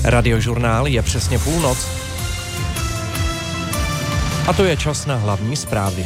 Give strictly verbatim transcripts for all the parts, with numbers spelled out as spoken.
Radiožurnál je přesně půlnoc. A to je čas na hlavní zprávy.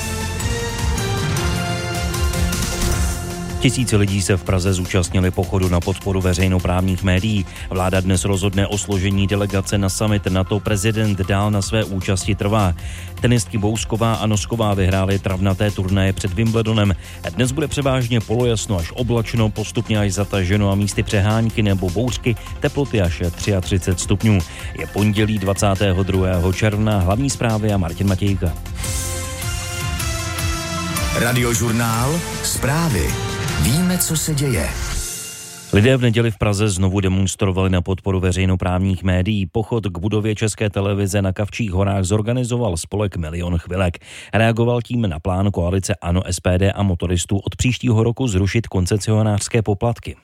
Tisíce lidí se v Praze zúčastnili pochodu na podporu veřejnoprávních médií. Vláda dnes rozhodne o složení delegace na summit NATO, prezident dál na své účasti trvá. Tenistky Bousková a Nosková vyhrály travnaté turnaje před Wimbledonem. Dnes bude převážně polojasno až oblačno, postupně až zataženo a místy přehánky nebo bouřky, teploty až třicet tři stupňů. Je pondělí dvacátého druhého června, hlavní zprávy a Martin Matějka. Radiožurnál, zprávy. Víme, co se děje. Lidé v neděli v Praze znovu demonstrovali na podporu veřejnoprávních médií. Pochod k budově České televize na Kavčích horách zorganizoval spolek Milion chvilek. Reagoval tím na plán koalice ANO, S P D a motoristů od příštího roku zrušit koncesionářské poplatky.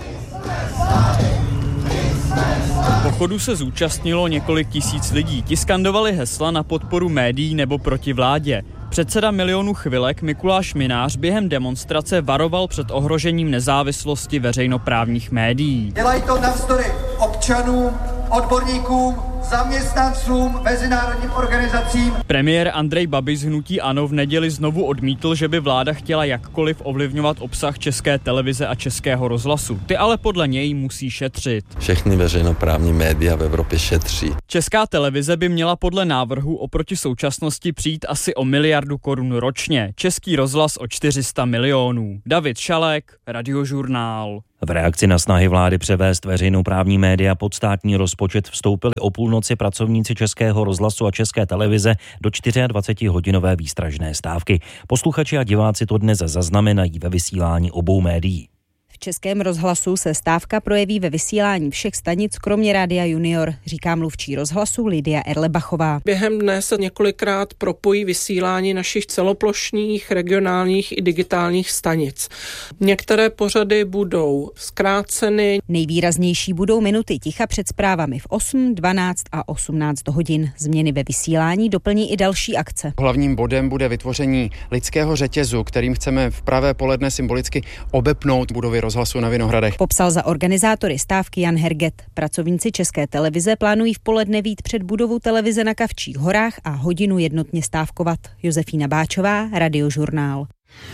Pochodu se zúčastnilo několik tisíc lidí. Ti skandovali hesla na podporu médií nebo proti vládě. Předseda Milionu chvilek Mikuláš Minář během demonstrace varoval před ohrožením nezávislosti veřejnoprávních médií. Dělají to navzdory občanům, odborníkům, zaměstnancům, mezinárodním organizacím. Premiér Andrej Babiš z hnutí ANO v neděli znovu odmítl, že by vláda chtěla jakkoliv ovlivňovat obsah České televize a Českého rozhlasu. Ty ale podle něj musí šetřit. Všechny veřejnoprávní média v Evropě šetří. Česká televize by měla podle návrhu oproti současnosti přijít asi o miliardu korun ročně. Český rozhlas o čtyři sta milionů. David Šalek, Radiožurnál. V reakci na snahy vlády převést veřejnoprávní média pod státní rozpočet vstoupili o půlnoci pracovníci Českého rozhlasu a České televize do dvacetičtyřhodinové výstražné stávky. Posluchači a diváci to dnes zaznamenají ve vysílání obou médií. V Českém rozhlasu se stávka projeví ve vysílání všech stanic, kromě Rádia Junior, říká mluvčí rozhlasu Lidia Erlebachová. Během dne se několikrát propojí vysílání našich celoplošných, regionálních i digitálních stanic. Některé pořady budou zkráceny. Nejvýraznější budou minuty ticha před zprávami v osm, dvanáct a osmnáct hodin. Změny ve vysílání doplní i další akce. Hlavním bodem bude vytvoření lidského řetězu, kterým chceme v pravé poledne symbolicky obepnout budovy rozhlasu na Vinohradech. Popsal za organizátory stávky Jan Herget. Pracovníci České televize plánují v poledne vyjít před budovu televize na Kavčích horách a hodinu jednotně stávkovat. Josefína Báčová, Radiožurnál.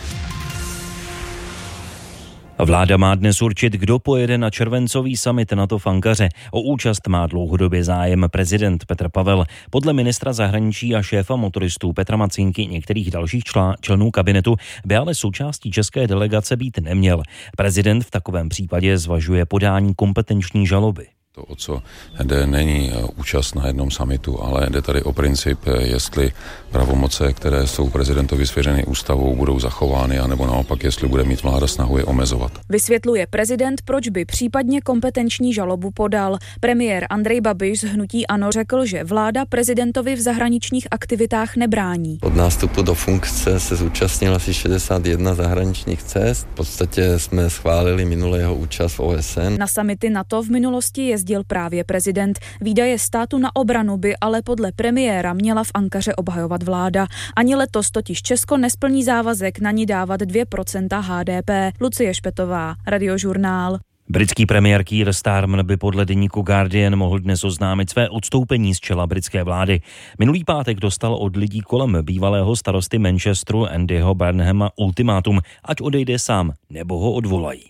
Vláda má dnes určit, kdo pojede na červencový summit NATO v Ankaře. O účast má dlouhodobě zájem prezident Petr Pavel. Podle ministra zahraničí a šéfa motoristů Petra Macínky některých dalších člá, členů kabinetu by ale součástí české delegace být neměl. Prezident v takovém případě zvažuje podání kompetenční žaloby. To, o co jde, není účast na jednom summitu, ale jde tady o princip, jestli pravomoce, které jsou prezidentovi svěřeny ústavou, budou zachovány, anebo naopak, jestli bude mít vláda snahu je omezovat. Vysvětluje prezident, proč by případně kompetenční žalobu podal. Premiér Andrej Babiš z hnutí ANO řekl, že vláda prezidentovi v zahraničních aktivitách nebrání. Od nástupu do funkce se zúčastnil asi šedesát jedna zahraničních cest. V podstatě jsme schválili minulý jeho účast v O S N. Na summity NATO v minulosti jezdil právě prezident. Výdaje státu na obranu by ale podle premiéra měla v Ankaře obhajovat vláda. Ani letos totiž Česko nesplní závazek na ní dávat dvě procenta H D P. Lucie Špetová, Radiožurnál. Britský premiér Keir Starmer by podle deníku Guardian mohl dnes oznámit své odstoupení z čela britské vlády. Minulý pátek dostal od lidí kolem bývalého starosty Manchesteru Andyho Burnhama ultimátum, ať odejde sám, nebo ho odvolají.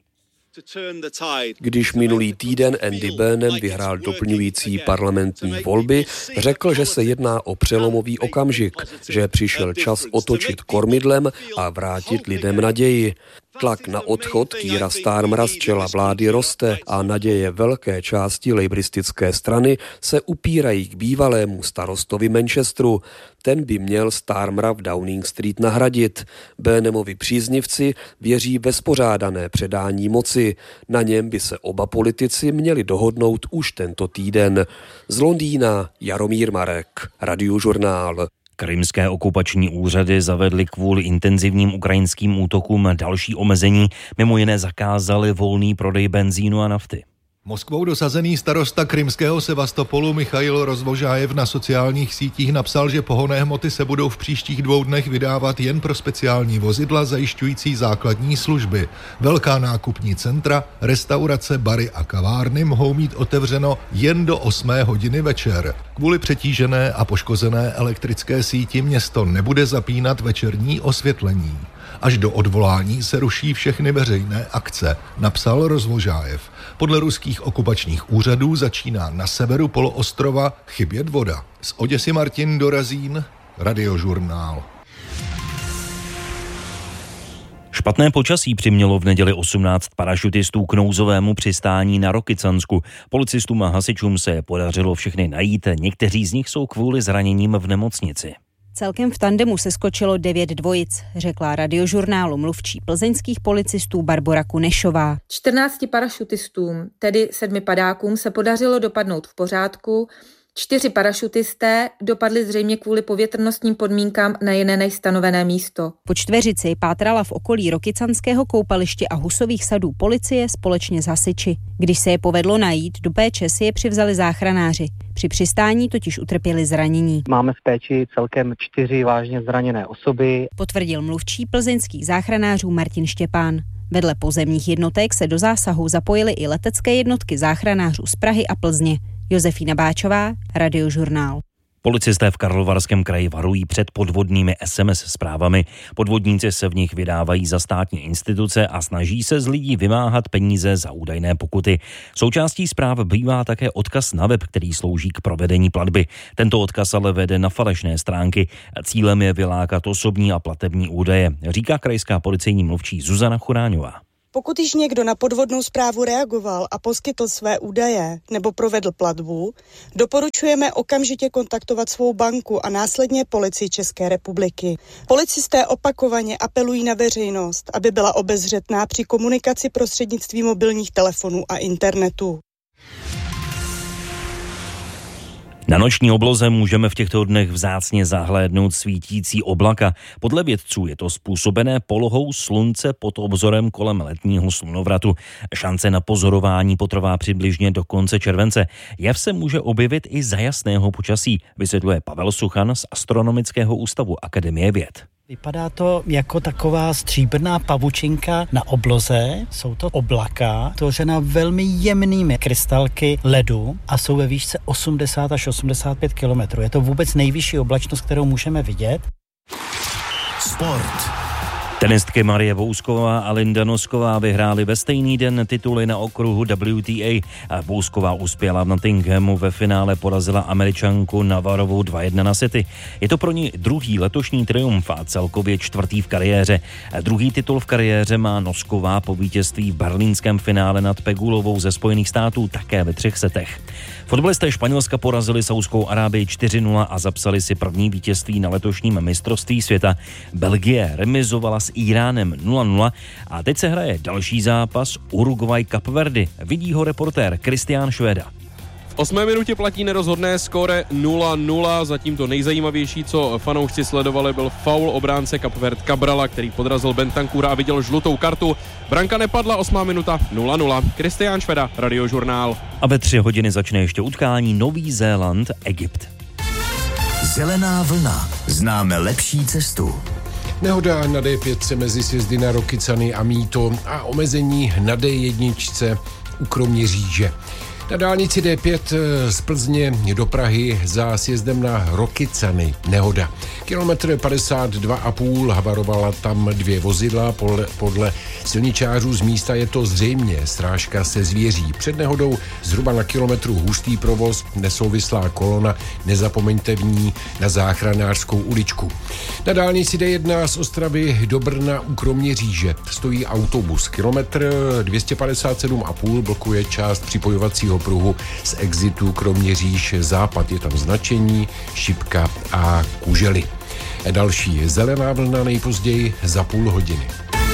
Když minulý týden Andy Burnham vyhrál doplňující parlamentní volby, řekl, že se jedná o přelomový okamžik, že přišel čas otočit kormidlem a vrátit lidem naději. Tlak na odchod Keira Starmera z čela vlády roste a naděje velké části lejbristické strany se upírají k bývalému starostovi Manchesteru. Ten by měl Starmera v Downing Street nahradit. Burnhamovi příznivci věří ve spořádané předání moci. Na něm by se oba politici měli dohodnout už tento týden. Z Londýna Jaromír Marek, Radiožurnál. Krymské okupační úřady zavedly kvůli intenzivním ukrajinským útokům další omezení, mimo jiné zakázali volný prodej benzínu a nafty. Moskvou dosazený starosta krymského Sevastopolu Michail Rozvožájev na sociálních sítích napsal, že pohonné hmoty se budou v příštích dvou dnech vydávat jen pro speciální vozidla zajišťující základní služby. Velká nákupní centra, restaurace, bary a kavárny mohou mít otevřeno jen do osmé hodiny večer. Kvůli přetížené a poškozené elektrické síti město nebude zapínat večerní osvětlení. Až do odvolání se ruší všechny veřejné akce, napsal Rozvožájev. Podle ruských okupačních úřadů začíná na severu poloostrova chybět voda. Z Oděsy Martin Dorazín, Radiožurnál. Špatné počasí přimělo v neděli osmnáct parašutistů k nouzovému přistání na Rokycansku. Policistům a hasičům se podařilo všechny najít, někteří z nich jsou kvůli zraněním v nemocnici. Celkem v tandemu se skočilo devět dvojic, řekla Radiožurnálu mluvčí plzeňských policistů Barbora Kunešová. čtrnácti parašutistům, tedy sedmi padákům, se podařilo dopadnout v pořádku. Čtyři parašutisté dopadli zřejmě kvůli povětrnostním podmínkám na jiné než stanovené místo. Po čtveřici pátrala v okolí Rokycanského koupaliště a Husových sadů policie společně s hasiči. Když se je povedlo najít, do péče si je přivzali záchranáři. Při přistání totiž utrpěli zranění. Máme v péči celkem čtyři vážně zraněné osoby, potvrdil mluvčí plzeňských záchranářů Martin Štěpán. Vedle pozemních jednotek se do zásahu zapojily i letecké jednotky záchranářů z Prahy a Plzně. Josefína Báčová, Radiožurnál. Policisté v Karlovarském kraji varují před podvodnými es em es zprávami. Podvodníci se v nich vydávají za státní instituce a snaží se z lidí vymáhat peníze za údajné pokuty. Součástí zpráv bývá také odkaz na web, který slouží k provedení platby. Tento odkaz ale vede na falešné stránky. Cílem je vylákat osobní a platební údaje, říká krajská policejní mluvčí Zuzana Churáňová. Pokud již někdo na podvodnou zprávu reagoval a poskytl své údaje nebo provedl platbu, doporučujeme okamžitě kontaktovat svou banku a následně Policii České republiky. Policisté opakovaně apelují na veřejnost, aby byla obezřetná při komunikaci prostřednictvím mobilních telefonů a internetu. Na noční obloze můžeme v těchto dnech vzácně zahlédnout svítící oblaka. Podle vědců je to způsobené polohou slunce pod obzorem kolem letního slunovratu. Šance na pozorování potrvá přibližně do konce července. Jev se může objevit i za jasného počasí, vysvětluje Pavel Suchan z Astronomického ústavu Akademie věd. Vypadá to jako taková stříbrná pavučinka na obloze. Jsou to oblaka, tvořená velmi jemnými krystalky ledu a jsou ve výšce osmdesát až osmdesát pět kilometrů. Je to vůbec nejvyšší oblačnost, kterou můžeme vidět. Sport. Tenistky Marie Vousková a Linda Nosková vyhrály ve stejný den tituly na okruhu W T A. Vousková uspěla v Nottinghamu, ve finále porazila Američanku Navarovou dva jedna na sety. Je to pro ní druhý letošní triumf a celkově čtvrtý v kariéře. Druhý titul v kariéře má Nosková po vítězství v berlínském finále nad Pegulovou ze Spojených států také ve třech setech. Fotbalisté Španělska porazili Saúdskou Arábii čtyři nula a zapsali si první vítězství na letošním mistrovství světa. Belgie remizovala s Iránem nula nula a teď se hraje další zápas Uruguay-Kap Verdy. Vidí ho reportér Kristián Švéda. V osmé minutě platí nerozhodné skóre nula nula, zatím to nejzajímavější, co fanoušci sledovali, byl faul obránce Kap Verd Cabrala, který podrazil Bentancura a viděl žlutou kartu. Branka nepadla, osmá minuta nula nula. Kristián Šveda, Radiožurnál. A ve tři hodiny začne ještě utkání Nový Zéland Egypt. Zelená vlna. Známe lepší cestu. Nehoda na D pět mezi sjezdy na Rokycany a Mýto a omezení na D jedna u Kroměříže. Na dálnici D pět z Plzně do Prahy za sjezdem na Rokycany nehoda. Kilometr padesát dva a půl, havarovala tam dvě vozidla, podle, podle silničářů z místa je to zřejmě srážka se zvěří. Před nehodou zhruba na kilometru hustý provoz, nesouvislá kolona, nezapomeňte v ní na záchranářskou uličku. Na dálnici D jedna z Ostravy do Brna u Kroměříže stojí autobus. Kilometr dvě stě padesát sedm a půl blokuje část připojovacího pruhu z exitu Kroměříž západ. Je tam značení, šipka a kužely. Další zelená vlna nejpozději za půl hodiny.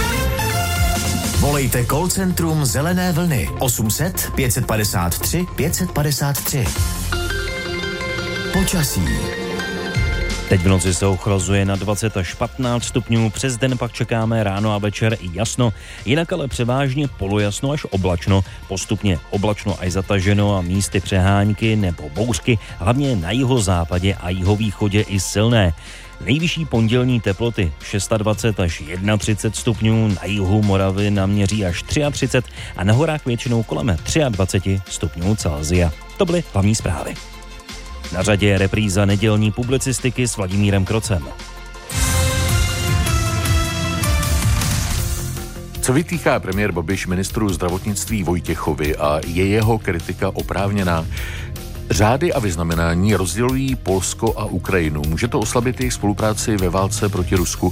Volejte call centrum Zelené vlny osm set pět padesát tři pět padesát tři. Počasí. Teď v noci se ochlazuje na dvacet až patnáct stupňů, přes den pak čekáme ráno a večer i jasno, jinak ale převážně polojasno až oblačno, postupně oblačno až zataženo a místy přehánky nebo bouřky, hlavně na jihozápadě a jihovýchodě i silné. Nejvyšší pondělní teploty dvacet šest až třicet jedna stupňů, na jihu Moravy naměří až třicet tři a na horách většinou kolem dvacet tři stupňů Celsia. To byly hlavní zprávy. Na řadě je repríza nedělní publicistiky s Vladimírem Krocem. Co vytýká premiér Babiš ministru zdravotnictví Vojtěchovi a je jeho kritika oprávněná? Řády a vyznamenání rozdělují Polsko a Ukrajinu. Může to oslabit jejich spolupráci ve válce proti Rusku?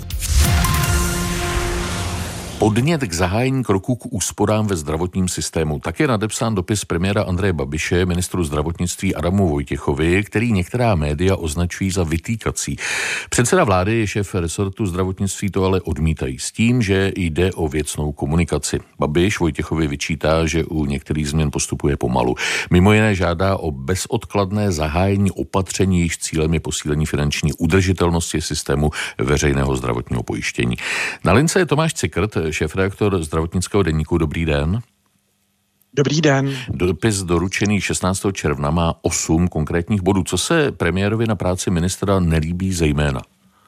Podnět k zahájení kroků k úsporám ve zdravotním systému. Tak je nadepsán dopis premiéra Andreje Babiše ministru zdravotnictví Adamu Vojtěchovi, který některá média označují za vytýkací. Předseda vlády i šéf resortu zdravotnictví to ale odmítají s tím, že jde o věcnou komunikaci. Babiš Vojtěchovi vyčítá, že u některých změn postupuje pomalu. Mimo jiné žádá o bezodkladné zahájení opatření, jejichž cílem je posílení finanční udržitelnosti systému veřejného zdravotního pojištění. Na lince je Tomáš Cikrt, šéfredaktor zdravotnického deníku. Dobrý den. Dobrý den. Dopis doručený šestnáctého června má osm konkrétních bodů. Co se premiérovi na práci ministra nelíbí zejména?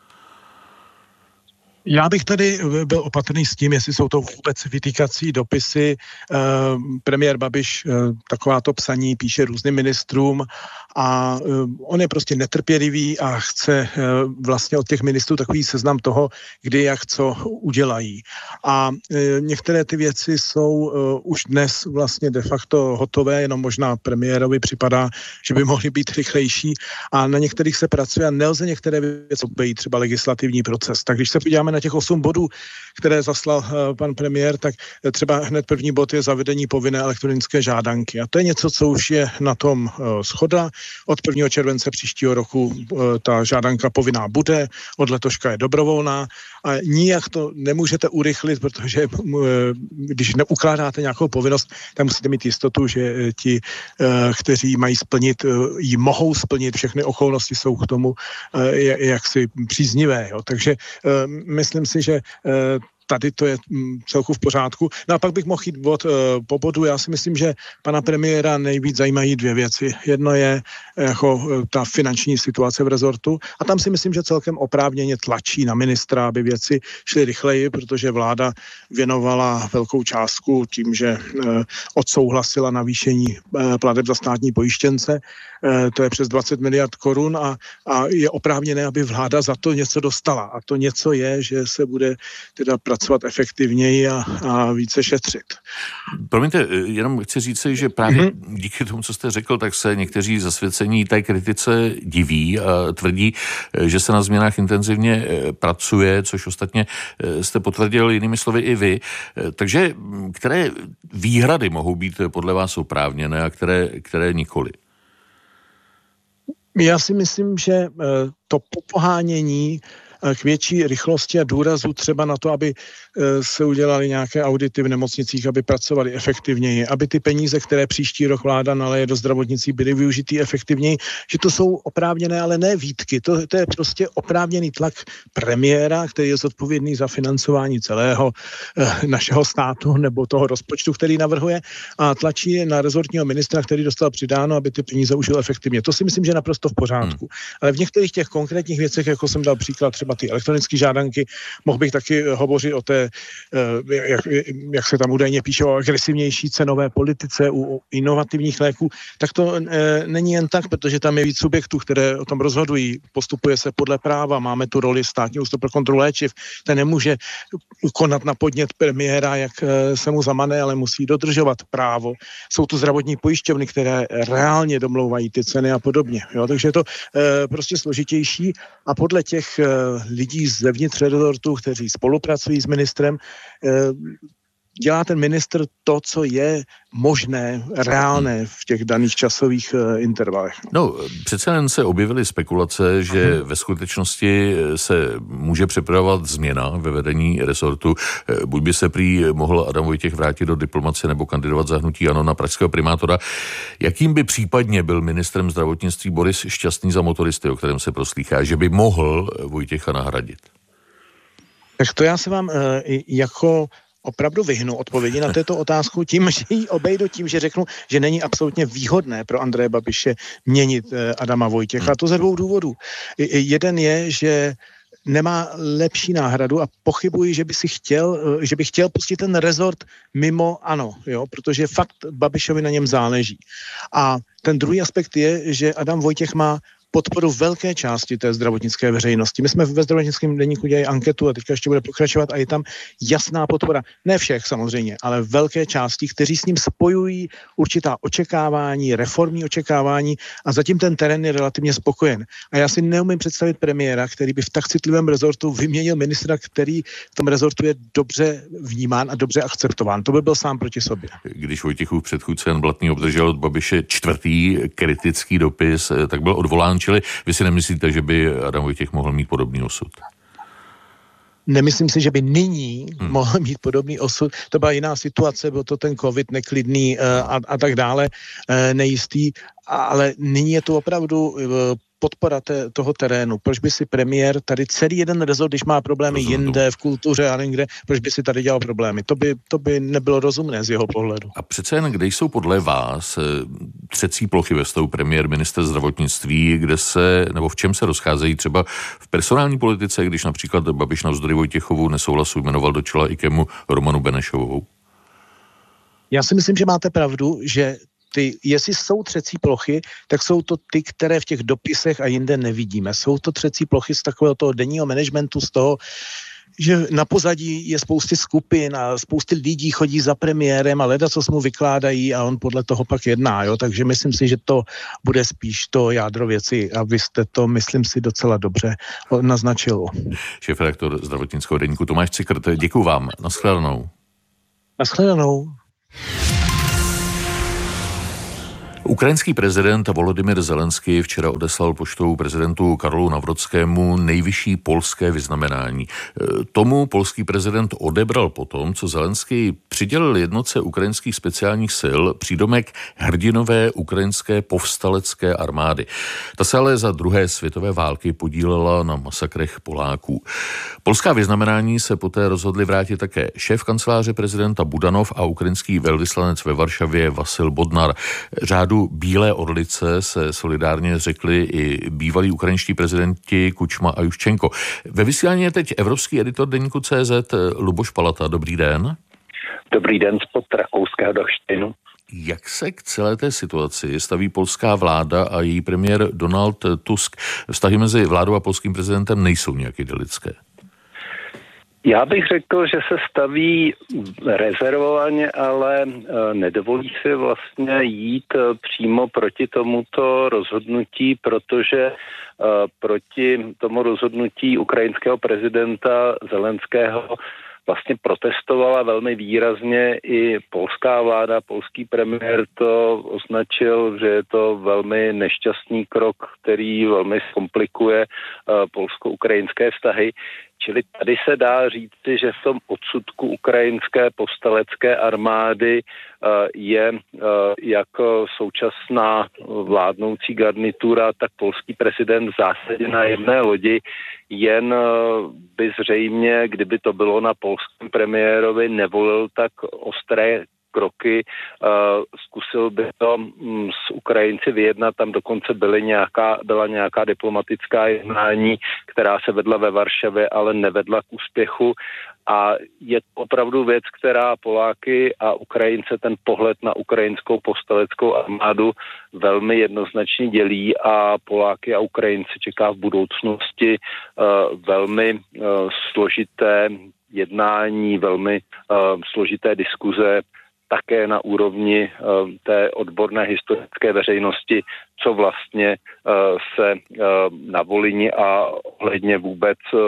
Já bych tady byl opatrný s tím, jestli jsou to vůbec vytýkací dopisy. Premiér Babiš takováto psaní píše různým ministrům a on je prostě netrpělivý a chce vlastně od těch ministrů takový seznam toho, kdy jak co udělají. A některé ty věci jsou už dnes vlastně de facto hotové, jenom možná premiérovi připadá, že by mohly být rychlejší a na některých se pracuje a nelze některé věci obejít, třeba legislativní proces. Tak když se podíváme na těch osm bodů, které zaslal uh, pan premiér, tak třeba hned první bod je zavedení povinné elektronické žádanky. A to je něco, co už je na tom uh, shoda. Od prvního července příštího roku uh, ta žádanka povinná bude, od letoška je dobrovolná a nijak to nemůžete urychlit, protože uh, když neukládáte nějakou povinnost, tak musíte mít jistotu, že uh, ti, uh, kteří mají splnit, uh, ji mohou splnit, všechny okolnosti jsou k tomu uh, jaksi příznivé. Jo. Takže uh, myslím si, že uh, tady to je celku v pořádku. No a pak bych mohl jít bod po bodu. Já si myslím, že pana premiéra nejvíc zajímají dvě věci. Jedno je jako ta finanční situace v rezortu a tam si myslím, že celkem oprávněně tlačí na ministra, aby věci šly rychleji, protože vláda věnovala velkou částku tím, že odsouhlasila navýšení plateb za státní pojištěnce. To je přes dvacet miliard korun a, a je oprávněné, aby vláda za to něco dostala. A to něco je, že se bude teda pracovat efektivněji a, a více šetřit. Promiňte, jenom chci říct, že právě mm-hmm. díky tomu, co jste řekl, tak se někteří zasvěcení té kritice diví a tvrdí, že se na změnách intenzivně pracuje, což ostatně jste potvrdil jinými slovy i vy. Takže které výhrady mohou být podle vás oprávněné a které, které nikoli? Já si myslím, že to popohánění k větší rychlosti a důrazu třeba na to, aby se udělali nějaké audity v nemocnicích, aby pracovali efektivněji, aby ty peníze, které příští rok vláda naleje do zdravotnictví, byly využitý efektivněji, že to jsou oprávněné, ale ne výtky. To, to je prostě oprávněný tlak premiéra, který je zodpovědný za financování celého eh, našeho státu nebo toho rozpočtu, který navrhuje a tlačí na rezortního ministra, který dostal přidáno, aby ty peníze užil efektivně. To si myslím, že je naprosto v pořádku. Hmm. Ale v některých těch konkrétních věcech, jako jsem dal příklad třeba ty elektronické žádanky, mohl bych taky hovořit o té, jak, jak se tam údajně píše, o agresivnější cenové politice u inovativních léků, tak to e, není jen tak, protože tam je víc subjektů, které o tom rozhodují. Postupuje se podle práva, máme tu roli státního ústavu pro kontrolu léčiv, ten nemůže konat na podnět premiéra, jak e, se mu zamane, ale musí dodržovat právo. Jsou tu zdravotní pojišťovny, které reálně domlouvají ty ceny a podobně. Jo? Takže je to e, prostě složitější a podle těch e, lidí zevnitř rezortu, kteří spolupracují s ministrem, dělá ten ministr to, co je možné, reálné v těch daných časových uh, intervalech. No, přece jen se objevily spekulace, že ve skutečnosti se může připravovat změna ve vedení resortu. Buď by se prý mohl Adam Vojtěch vrátit do diplomacie nebo kandidovat za hnutí ANO na pražského primátora. Jakým by případně byl ministrem zdravotnictví Boris Šťastný za motoristy, o kterém se proslýchá, že by mohl Vojtěcha nahradit? Tak to já se vám uh, jako opravdu vyhnu odpovědi na této otázku tím, že ji obejdu tím, že řeknu, že není absolutně výhodné pro Andreje Babiše měnit uh, Adama Vojtěcha. A to ze dvou důvodů. Jeden je, že nemá lepší náhradu a pochybuji, že by si chtěl, že by chtěl pustit ten rezort mimo ANO, jo, protože fakt Babišovi na něm záleží. A ten druhý aspekt je, že Adam Vojtěch má podporu velké části té zdravotnické veřejnosti. My jsme ve zdravotnickém deníku dělali anketu a teďka ještě bude pokračovat a je tam jasná podpora. Ne všech samozřejmě, ale velké části, kteří s ním spojují určitá očekávání, reformní očekávání a zatím ten terén je relativně spokojen. A já si neumím představit premiéra, který by v tak citlivém rezortu vyměnil ministra, který v tom rezortu je dobře vnímán a dobře akceptován. To by byl sám proti sobě. Když Vojtěchův předchůdce Jan Blatný obdržel od Babiše čtvrtý kritický dopis, tak byl odvolán. Čili vy si nemyslíte, že by Adam Vojtěch mohl mít podobný osud? Nemyslím si, že by nyní hmm. mohl mít podobný osud. To byla jiná situace, byl to ten covid neklidný uh, a, a tak dále, uh, nejistý, ale nyní je to opravdu uh, podpora té, toho terénu. Proč by si premiér tady celý jeden rezort, když má problémy Rozumím. jinde, v kultuře a někde, proč by si tady dělal problémy? To by, to by nebylo rozumné z jeho pohledu. A přece jen, kde jsou podle vás třecí plochy ve stavu premiér, minister zdravotnictví, kde se, nebo v čem se rozcházejí třeba v personální politice, když například Babiš navzdory Vojtěchovu nesouhlasu jmenoval do čela IKEMu Romanu Benešovou? Já si myslím, že máte pravdu, že ty, jestli jsou třecí plochy, tak jsou to ty, které v těch dopisech a jinde nevidíme. Jsou to třecí plochy z takového toho denního managementu, z toho, že na pozadí je spousty skupin a spousty lidí chodí za premiérem a leda, co mu vykládají a on podle toho pak jedná. Jo? Takže myslím si, že to bude spíš to jádro věci a vy jste to, myslím si, docela dobře naznačil. Šéfredaktor zdravotnického deníku Tomáš Cikrt, děkuju vám. Naschledanou. Naschledanou. Ukrajinský prezident Volodymyr Zelenský včera odeslal poštou prezidentu Karolu Navrotskému nejvyšší polské vyznamenání. Tomu polský prezident odebral potom, co Zelenský přidělil jednotce ukrajinských speciálních sil přídomek hrdinové ukrajinské povstalecké armády. Ta se ale za druhé světové války podílela na masakrech Poláků. Polská vyznamenání se poté rozhodli vrátit také šéf kanceláře prezidenta Budanov a ukrajinský velvyslanec ve Varšavě Vasil Bodnar. Řádu Bílé orlice se solidárně řekli i bývalí ukrajinští prezidenti Kučma a Juščenko. Ve vysílání je teď evropský editor deníku C Z Luboš Palata. Dobrý den. Dobrý den spod rakouského Dachsteinu. Jak se k celé té situaci staví polská vláda a její premiér Donald Tusk? Vztahy mezi vládou a polským prezidentem nejsou nějak idylické. Já bych řekl, že se staví rezervovaně, ale nedovolí si vlastně jít přímo proti tomuto rozhodnutí, protože proti tomu rozhodnutí ukrajinského prezidenta Zelenského vlastně protestovala velmi výrazně i polská vláda. Polský premiér to označil, že je to velmi nešťastný krok, který velmi zkomplikuje polsko-ukrajinské vztahy. Čili tady se dá říci, že v tom odsudku ukrajinské povstalecké armády je jak současná vládnoucí garnitura, tak polský prezident v zásadě na jedné lodi, jen by zřejmě, kdyby to bylo na polském premiérovi, nevolil tak ostré kroky, uh, zkusil by to um, s Ukrajinci vyjednat, tam dokonce byly nějaká, byla nějaká diplomatická jednání, která se vedla ve Varšavě, ale nevedla k úspěchu a je to opravdu věc, která Poláky a Ukrajince ten pohled na ukrajinskou povstaleckou armádu velmi jednoznačně dělí a Poláky a Ukrajince čeká v budoucnosti uh, velmi uh, složité jednání, velmi uh, složité diskuze také na úrovni uh, té odborné historické veřejnosti, co vlastně uh, se uh, na Volyni a ohledně vůbec uh,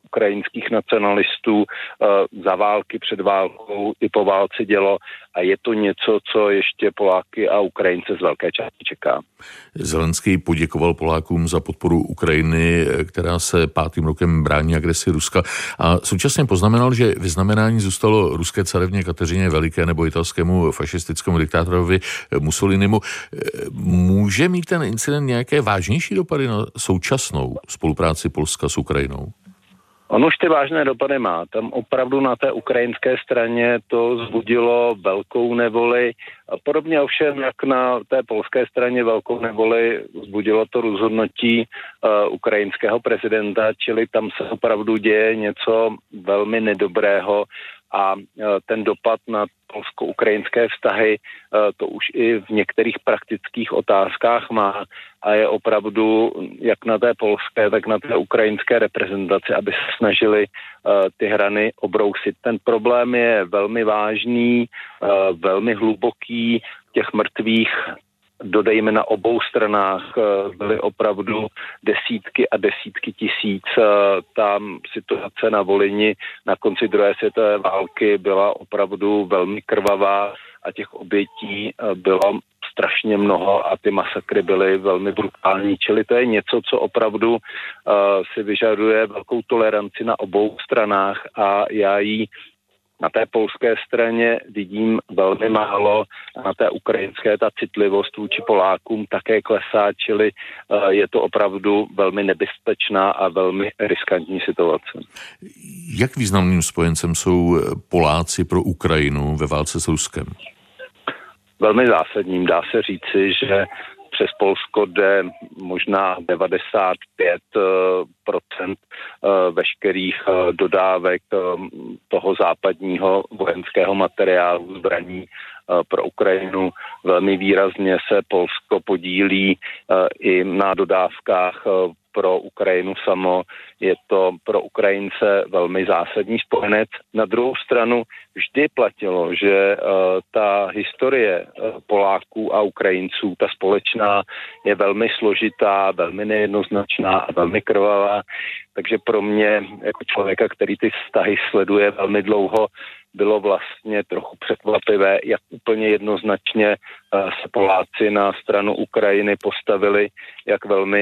ukrajinských nacionalistů za války, před válkou i po válce dělo a je to něco, co ještě Poláky a Ukrajince z velké části čeká. Zelenský poděkoval Polákům za podporu Ukrajiny, která se pátým rokem brání agresi Ruska a současně poznamenal, že vyznamenání zůstalo ruské carevně Kateřině Veliké nebo italskému fašistickému diktátorovi Mussolinimu. Může mít ten incident nějaké vážnější dopady na současnou spolupráci Polska s Ukrajinou? On už ty vážné dopady má. Tam opravdu na té ukrajinské straně to vzbudilo velkou nevoli. A podobně ovšem, jak na té polské straně velkou nevoli vzbudilo to rozhodnutí uh, ukrajinského prezidenta, čili tam se opravdu děje něco velmi nedobrého a uh, ten dopad na polsko-ukrajinské vztahy uh, to už i v některých praktických otázkách má a je opravdu jak na té polské, tak na té ukrajinské reprezentaci, aby se snažili uh, ty hrany obrousit. Ten problém je velmi vážný, uh, velmi hluboký, těch mrtvých dodejme na obou stranách byly opravdu desítky a desítky tisíc. Tam situace na Volyni na konci druhé světové války byla opravdu velmi krvavá a těch obětí bylo strašně mnoho a ty masakry byly velmi brutální. Čili to je něco, co opravdu uh, si vyžaduje velkou toleranci na obou stranách a já ji na té polské straně vidím velmi málo a na té ukrajinské ta citlivost vůči Polákům také klesá, čili uh, je to opravdu velmi nebezpečná a velmi riskantní situace. Jak významným spojencem jsou Poláci pro Ukrajinu ve válce s Ruskem? Velmi zásadním. Dá se říci, že přes Polsko jde možná devadesát pět procent veškerých dodávek toho západního vojenského materiálu, zbraní pro Ukrajinu. Velmi výrazně se Polsko podílí i na dodávkách pro Ukrajinu samo. Je to pro Ukrajince velmi zásadní spojenec. Na druhou stranu vždy platilo, že uh, ta historie uh, Poláků a Ukrajinců, ta společná, je velmi složitá, velmi nejednoznačná a velmi krvavá. Takže pro mě, jako člověka, který ty vztahy sleduje velmi dlouho, bylo vlastně trochu překvapivé, jak úplně jednoznačně uh, se Poláci na stranu Ukrajiny postavili, jak velmi